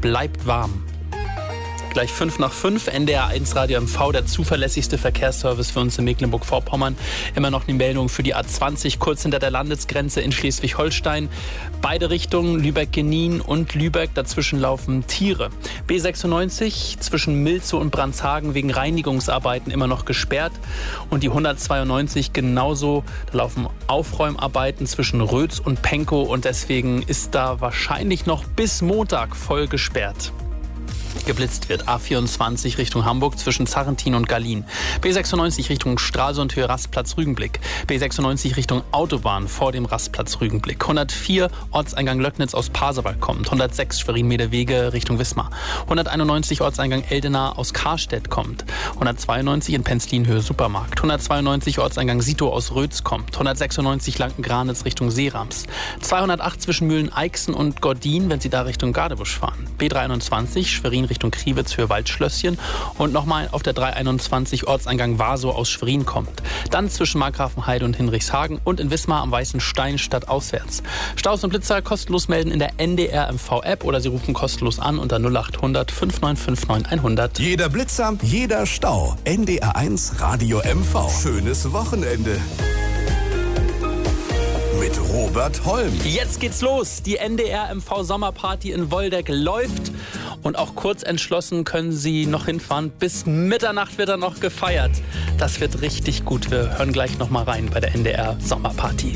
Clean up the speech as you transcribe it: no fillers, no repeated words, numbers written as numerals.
bleibt warm. Gleich 5:05, NDR 1 Radio MV, der zuverlässigste Verkehrsservice für uns in Mecklenburg-Vorpommern. Immer noch eine Meldung für die A20, kurz hinter der Landesgrenze in Schleswig-Holstein. Beide Richtungen, Lübeck-Genin und Lübeck, dazwischen laufen Tiere. B96 zwischen Milzow und Brandshagen wegen Reinigungsarbeiten immer noch gesperrt. Und die 192 genauso, da laufen Aufräumarbeiten zwischen Rötz und Pankow und deswegen ist da wahrscheinlich noch bis Montag voll gesperrt. Geblitzt wird. A24 Richtung Hamburg zwischen Zarrentin und Gallien. B96 Richtung Stralsund, Höhe Rastplatz Rügenblick. B96 Richtung Autobahn vor dem Rastplatz Rügenblick. 104 Ortseingang Löcknitz aus Pasewalk kommt. 106 Schwerin-Meedewege Richtung Wismar. 191 Ortseingang Eldena aus Karstedt kommt. 192 in Penzlin Höhe Supermarkt. 192 Ortseingang Sito aus Rötz kommt. 196 Lanken-Granitz Richtung Seerams. 208 zwischen Mühlen-Eichsen und Gordin, wenn Sie da Richtung Gadebusch fahren. B321 Schwerin Richtung Kriwitz für Waldschlösschen und nochmal auf der 321 Ortseingang Warsow aus Schwerin kommt. Dann zwischen Markgrafenheide und Hinrichshagen und in Wismar am Weißen Stein stadtauswärts. Staus und Blitzer kostenlos melden in der NDR MV App oder Sie rufen kostenlos an unter 0800 5959 100. Jeder Blitzer, jeder Stau. NDR 1 Radio MV. Schönes Wochenende. Mit Robert Holm. Jetzt geht's los. Die NDR MV Sommerparty in Woldeck läuft. Und auch kurz entschlossen können Sie noch hinfahren. Bis Mitternacht wird er noch gefeiert. Das wird richtig gut. Wir hören gleich noch mal rein bei der NDR Sommerparty.